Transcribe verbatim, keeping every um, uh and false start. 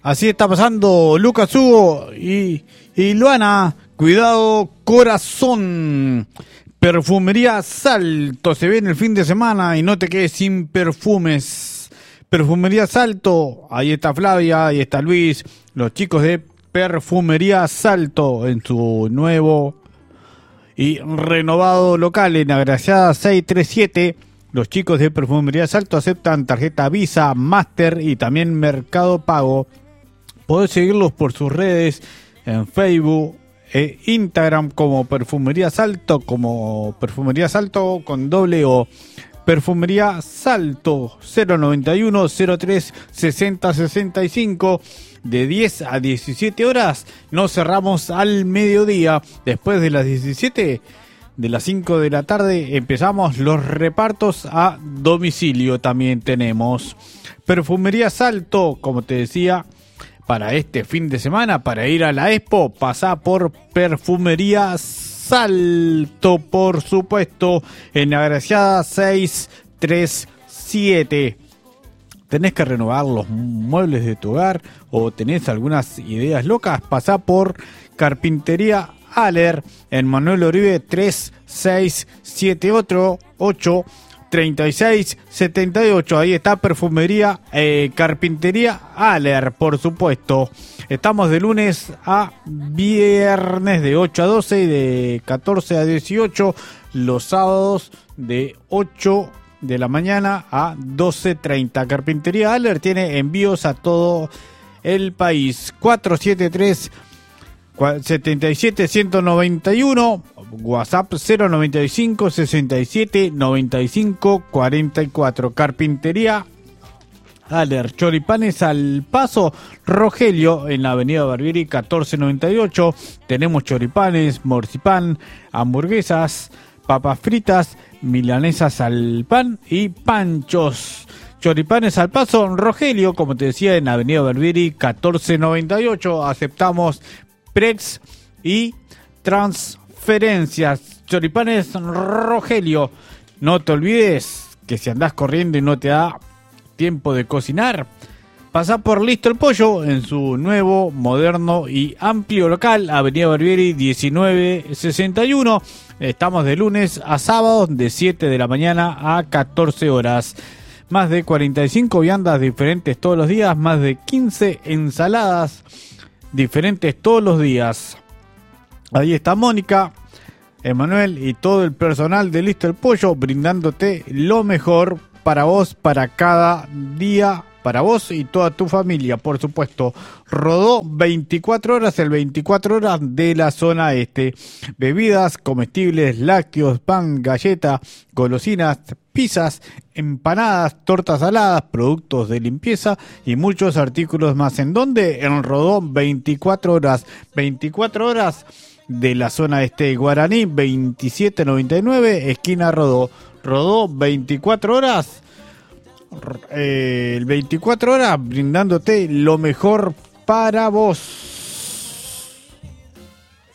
Así está pasando Lucas Hugo y, y Luana. Cuidado, corazón. Perfumería Salto. Se viene el fin de semana y no te quedes sin perfumes. Perfumería Salto. Ahí está Flavia, ahí está Luis. Los chicos de Perfumería Salto en su nuevo y renovado local en Agraciada seiscientos treinta y siete. Los chicos de Perfumería Salto aceptan tarjeta Visa, Master y también Mercado Pago. Podés seguirlos por sus redes en Facebook e Instagram como Perfumería Salto, como Perfumería Salto con doble O. Perfumería Salto cero noventa y uno cero tres sesenta sesenta y cinco. De diez a diecisiete horas. Nos cerramos al mediodía. Después de las diecisiete, de las cinco de la tarde, empezamos los repartos a domicilio. También tenemos Perfumería Salto, como te decía, para este fin de semana, para ir a la Expo, pasá por Perfumería Salto, por supuesto, en Agraciada seiscientos treinta y siete. ¿Tenés que renovar los muebles de tu hogar o tenés algunas ideas locas? Pasá por Carpintería Aller en Manuel Oribe tres seis siete ocho treinta y seis setenta y ocho. Ahí está Perfumería eh, Carpintería Aller, por supuesto. Estamos de lunes a viernes de ocho a doce y de catorce a dieciocho. Los sábados de ocho de la mañana a doce treinta. Carpintería Aller tiene envíos a todo el país. cuatro siete tres setenta y siete ciento noventa y uno, WhatsApp cero noventa y cinco sesenta y siete noventa y cinco cuarenta y cuatro. Carpintería Aller, choripanes al paso Rogelio en la avenida Barbieri catorce noventa y ocho. Tenemos choripanes, morcipán, hamburguesas, papas fritas, milanesas al pan y panchos. Choripanes al paso Rogelio, como te decía, en avenida Barbieri catorce noventa y ocho. Aceptamos Prex y transferencias. Choripanes Rogelio. No te olvides que si andás corriendo y no te da tiempo de cocinar, pasá por Listo el Pollo en su nuevo, moderno y amplio local, avenida Barbieri diecinueve sesenta y uno. Estamos de lunes a sábado de siete de la mañana a catorce horas. Más de cuarenta y cinco viandas diferentes todos los días, más de quince ensaladas diferentes todos los días. Ahí está Mónica, Emanuel y todo el personal de Listo el Pollo brindándote lo mejor para vos, para cada día, para vos y toda tu familia, por supuesto. Rodó veinticuatro horas, el veinticuatro horas de la zona este. Bebidas, comestibles, lácteos, pan, galleta, golosinas, pizzas, empanadas, tortas saladas, productos de limpieza y muchos artículos más. ¿En dónde? En Rodó veinticuatro horas. veinticuatro horas de la zona este. Guaraní veintisiete noventa y nueve, esquina Rodó. Rodó veinticuatro horas. Eh, el veinticuatro horas brindándote lo mejor para vos.